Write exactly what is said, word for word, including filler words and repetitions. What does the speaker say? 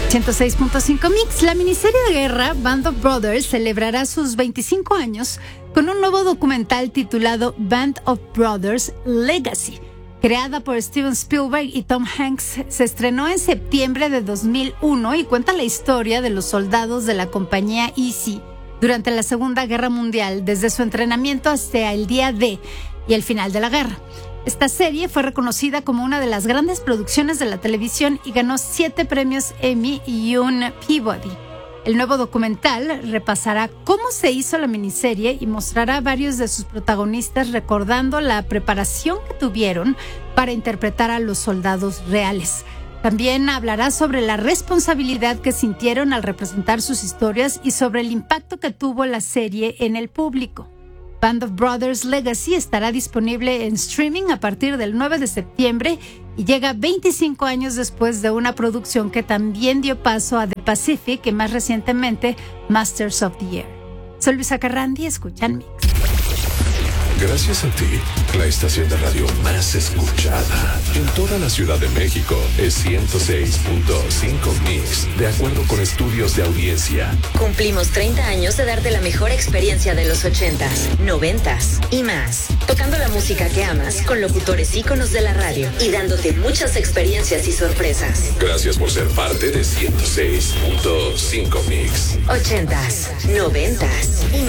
ciento seis punto cinco Mix. La miniserie de guerra Band of Brothers celebrará sus veinticinco años con un nuevo documental titulado Band of Brothers Legacy. Creada por Steven Spielberg y Tom Hanks, se estrenó en septiembre de dos mil uno y cuenta la historia de los soldados de la compañía Easy durante la Segunda Guerra Mundial, desde su entrenamiento hasta el día D y el final de la guerra. Esta serie fue reconocida como una de las grandes producciones de la televisión y ganó siete premios Emmy y un Peabody. El nuevo documental repasará cómo se hizo la miniserie y mostrará a varios de sus protagonistas recordando la preparación que tuvieron para interpretar a los soldados reales. También hablará sobre la responsabilidad que sintieron al representar sus historias y sobre el impacto que tuvo la serie en el público. Band of Brothers Legacy estará disponible en streaming a partir del nueve de septiembre y llega veinticinco años después de una producción que también dio paso a The Pacific y más recientemente Masters of the Air. Soy Luisa Carrandi, escuchan Mix. Gracias a ti, la estación de radio más escuchada en toda la Ciudad de México es ciento seis punto cinco Mix, de acuerdo con estudios de audiencia. Cumplimos treinta años de darte la mejor experiencia de los ochentas, noventas y más. Tocando la música que amas con locutores íconos de la radio y dándote muchas experiencias y sorpresas. Gracias por ser parte de ciento seis punto cinco Mix. Ochentas, noventas y más.